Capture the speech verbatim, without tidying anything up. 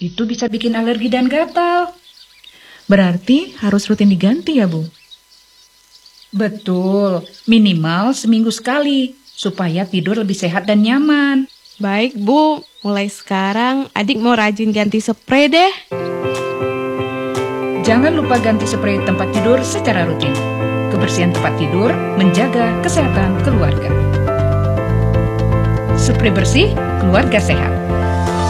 Itu bisa bikin alergi dan gatal. Berarti harus rutin diganti ya, Bu? Betul, minimal seminggu sekali, supaya tidur lebih sehat dan nyaman. Baik, Bu. Mulai sekarang adik mau rajin ganti spray deh. Jangan lupa ganti spray tempat tidur secara rutin. Kebersihan tempat tidur menjaga kesehatan keluarga. Spray bersih, keluarga sehat.